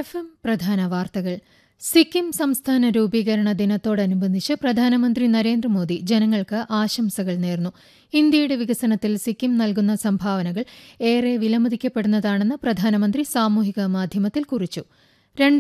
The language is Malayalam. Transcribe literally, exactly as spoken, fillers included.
എഫ് എം പ്രധാന വാർത്തകൾ. സിക്കിം സംസ്ഥാന രൂപീകരണ ദിനത്തോടനുബന്ധിച്ച് പ്രധാനമന്ത്രി നരേന്ദ്രമോദി ജനങ്ങൾക്ക് ആശംസകൾ നേർന്നു. ഇന്ത്യയുടെ വികസനത്തിൽ സിക്കിം നൽകുന്ന സംഭാവനകൾ ഏറെ വിലമതിക്കപ്പെടുന്നതാണെന്ന് പ്രധാനമന്ത്രി സാമൂഹിക മാധ്യമത്തിൽ കുറിച്ചു.